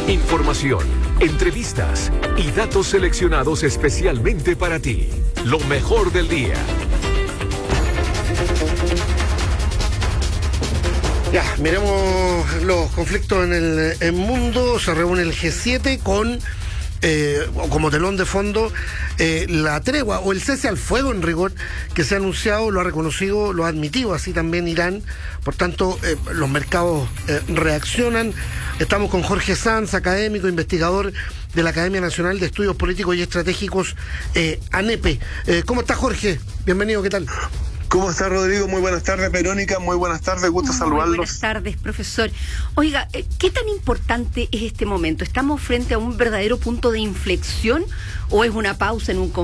Información, entrevistas y datos seleccionados especialmente para ti. Lo mejor del día. Ya, miremos los conflictos en el mundo. Se reúne el G7 con, como telón de fondo, la tregua o el cese al fuego en rigor que se ha anunciado, lo ha reconocido, lo ha admitido, así también Irán. Por tanto, los mercados reaccionan. Estamos con Jorge Sanz, académico, investigador de la Academia Nacional de Estudios Políticos y Estratégicos, ANEPE. ¿Cómo está, Jorge? Bienvenido, ¿qué tal? ¿Cómo está, Rodrigo? Muy buenas tardes, Verónica. Muy buenas tardes, gusto saludarlos. Buenas tardes, profesor. Oiga, ¿qué tan importante es este momento? ¿Estamos frente a un verdadero punto de inflexión o es una pausa en un